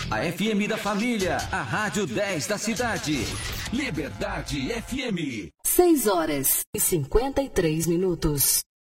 A FM da família, a Rádio 10 da cidade. Liberdade FM. 6 horas e 53 minutos.